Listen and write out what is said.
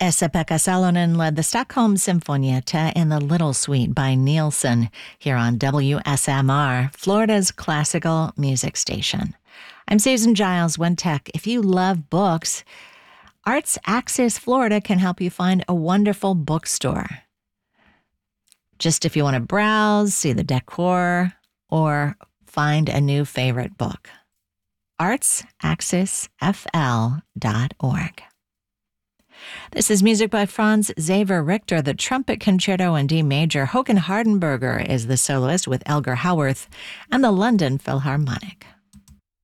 Esa-Pekka Salonen led the Stockholm Sinfonietta in the Little Suite by Nielsen here on WSMR, Florida's classical music station. I'm Susan Giles, One Tech. If you love books, Arts Axis Florida can help you find a wonderful bookstore. Just if you want to browse, see the decor, or find a new favorite book. artsaxisfl.org. This is music by Franz Xaver Richter, the trumpet concerto in D major. Håkan Hardenberger is the soloist with Elgar Howarth and the London Philharmonic.